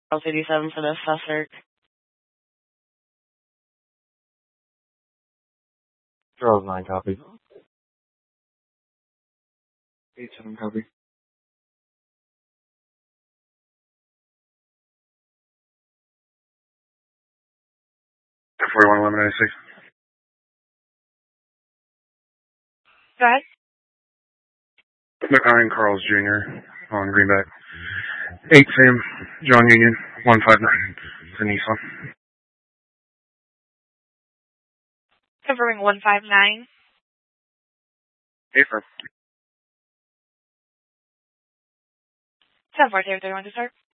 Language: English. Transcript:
Charles 87 for the assessor. Charles 9 copy. 87 copy. 41 1196. Go ahead. McIron Carls Jr. on Greenback. 8 Sam, John Union, 159. It's a Nissan. Covering 159. Affirm. 740 everyone to start.